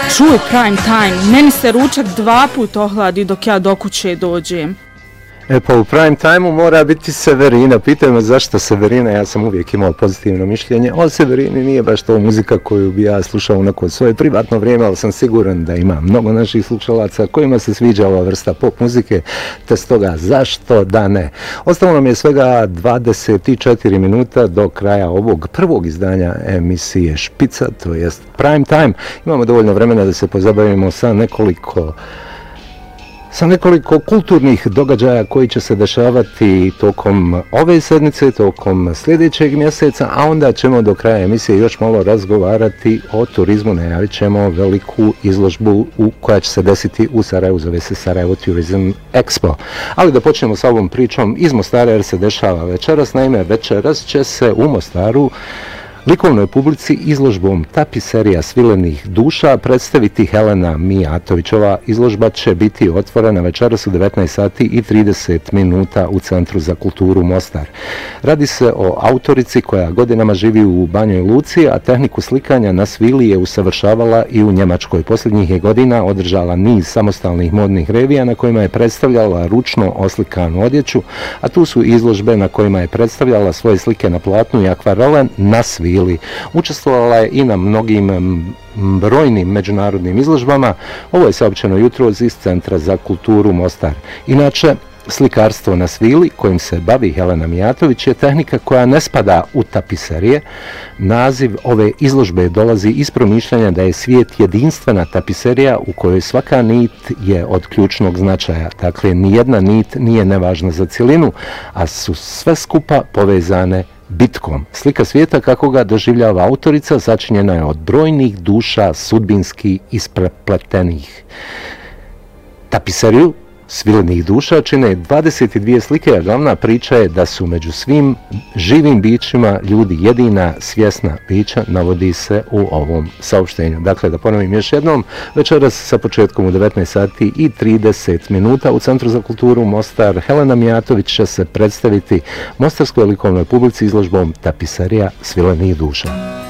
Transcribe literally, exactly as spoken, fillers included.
Čuj prime time, meni se ručak dva put ohladi dok ja do kuće dođem. E pa u prime time-u mora biti Severina. Pitaju me zašto Severina, ja sam uvijek imao pozitivno mišljenje. O Severini nije baš to muzika koju bi ja slušao u neko svoje privatno vrijeme, ali sam siguran da ima mnogo naših slušalaca kojima se sviđa ova vrsta pop muzike, te stoga zašto da ne. Ostalo nam je svega dvadeset četiri minuta do kraja ovog prvog izdanja emisije Špica, to jest prime time. Imamo dovoljno vremena da se pozabavimo sa nekoliko sa nekoliko kulturnih događaja koji će se dešavati tokom ove sedmice, tokom sljedećeg mjeseca, a onda ćemo do kraja emisije još malo razgovarati o turizmu. Najavit ćemo veliku izložbu u, koja će se desiti u Sarajevu, zove se Sarajevo Tourism Expo. Ali da počnemo sa ovom pričom iz Mostara jer se dešava večeras. Naime, večeras će se u Mostaru likovnoj publici izložbom Tapiserija svilenih duša predstaviti Helena Mijatović. Ova izložba će biti otvorena večeras u devetnaest sati i trideset minuta u Centru za kulturu Mostar. Radi se o autorici koja godinama živi u Banjoj Luci, a tehniku slikanja na svili je usavršavala i u Njemačkoj. Posljednjih je godina održala niz samostalnih modnih revija na kojima je predstavljala ručno oslikanu odjeću, a tu su izložbe na kojima je predstavljala svoje slike na platnu i akvarele na svili. Učestvovala je i na mnogim brojnim međunarodnim izložbama. Ovo je saopćeno jutros iz Centra za kulturu Mostar. Inače, slikarstvo na svili kojim se bavi Helena Mijatović je tehnika koja ne spada u tapiserije. Naziv ove izložbe dolazi iz promišljanja da je svijet jedinstvena tapiserija u kojoj svaka nit je od ključnog značaja. Dakle, nijedna nit nije nevažna za cjelinu, a su sve skupa povezane bitkom. Slika svijeta kako ga doživljava autorica sačinjena je od brojnih duša sudbinski isprepletenih. Tapiseriju svilenih duša čine dvadeset dvije slike, a glavna priča je da su među svim živim bićima ljudi jedina svjesna bića, navodi se u ovom saopštenju. Dakle, da ponovim još jednom, večeras sa početkom u devetnaest sati i trideset minuta u Centru za kulturu Mostar Helena Mijatović će se predstaviti mostarskoj likovnoj publici izložbom Tapiserija svilenih duša.